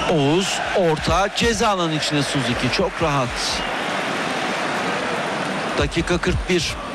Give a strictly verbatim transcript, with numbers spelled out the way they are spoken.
Oğuz orta ceza alanı içine Suzuki çok rahat. Dakika kırk bir.